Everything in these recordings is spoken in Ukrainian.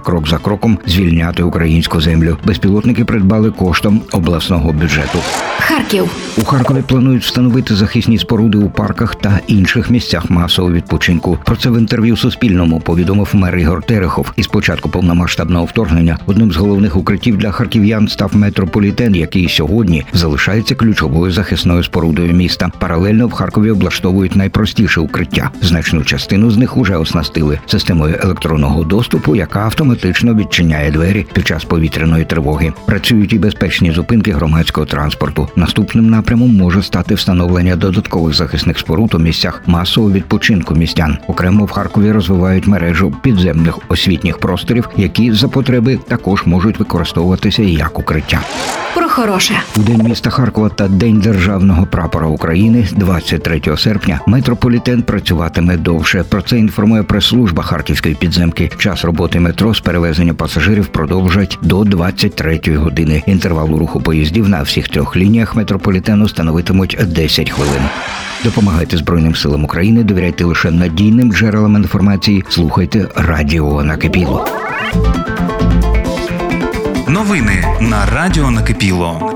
крок за кроком звільняти українську землю. Безпілотники придбали коштом обласного бюджету. Харків. У Харкові планують встановити захисні споруди у парках та інших місцях масового відпочинку. Про це в інтерв'ю Суспільному повідомив мер Ігор Терехов. Із початку повномасштабного вторгнення одним з головних укриттів для харків'ян став метрополітен, який сьогодні залишається ключовою захисною спорудою міста. Паралельно в Харкові облаштовують найпростіше укриття. Значну частину з них уже оснастили системою електронного доступу, яка автоматично відчиняє двері під час повітряної тривоги. Працюють і безпечні зупинки громадського транспорту. Наступним напрямом може стати встановлення додаткових захисних споруд у місцях масового відпочинку містян. Окремо в Харкові розвивають мережу підземних освітніх просторів, які за потреби також можуть використовуватися як укриття. Про хороше. У День міста Харкова та День Державного прапора України 23 серпня метрополітен працюватиме довше. Про це інформує прес-служба Харківської підземки. Час роботи метро з перевезення пасажирів продовжать до 23-ї години. Інтервал руху поїздів на всіх 3 лініях метрополітену становитимуть 10 хвилин. Допомагайте Збройним силам України, довіряйте лише надійним джерелам інформації, слухайте Радіо Накипіло. Новини на Радіо Накипіло.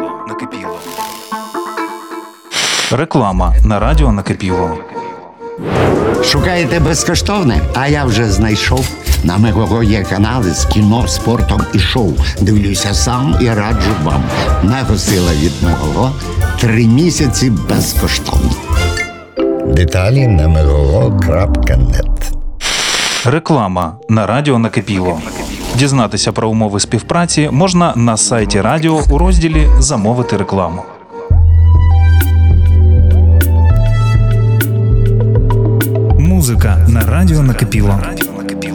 Реклама на Радіо Накипіло. Шукаєте безкоштовне? А я вже знайшов. На Мегого є канали з кіно, спортом і шоу. Дивлюся сам і раджу вам. Мегосила від Мегого 3 місяці безкоштовно. Деталі на megogo.net. Реклама на Радіо Накипіло. Дізнатися про умови співпраці можна на сайті радіо у розділі «Замовити рекламу». Музика на Радіо Накипіло.